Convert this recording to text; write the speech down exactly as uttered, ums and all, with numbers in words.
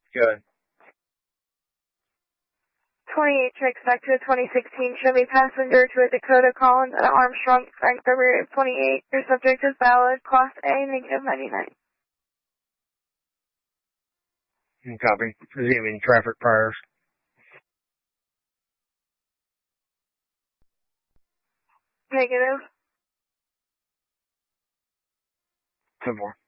Good. twenty-eight checks back to a twenty sixteen Chevy passenger to a Dakota Collins at Armstrong, Frank, February of twenty-eight. Your subject is valid, Class A, negative ninety-nine. Copy. Resuming traffic priors. Negative. Ten more.